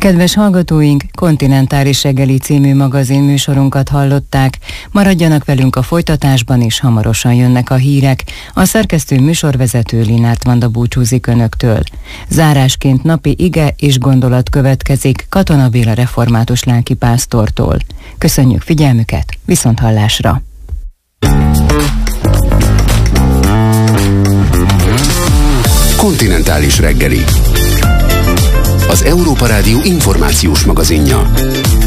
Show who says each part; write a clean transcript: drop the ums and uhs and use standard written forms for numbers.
Speaker 1: Kedves hallgatóink, Kontinentális reggeli című magazin műsorunkat hallották. Maradjanak velünk a folytatásban is, hamarosan jönnek a hírek. A szerkesztő műsorvezető Linárt Vanda búcsúzik önöktől. Zárásként napi ige és gondolat következik Katona Béla református lelkipásztortól. Köszönjük figyelmüket, viszonthallásra!
Speaker 2: Kontinentális reggeli. Az Európa Rádió információs magazinja.